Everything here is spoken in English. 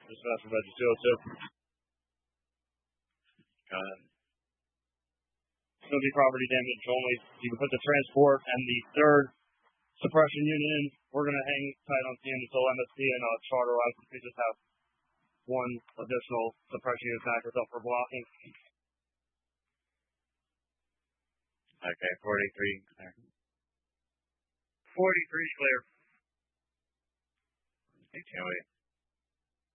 Dispatch from Reggie 202. Go ahead. It's going to be property damage only. You can put the transport and the third suppression unit in. We're going to hang tight on scene until MSP and charter license. We just have one additional suppression unit backers up for blocking. Okay, 43 clear. 43 clear. Hey, can't wait.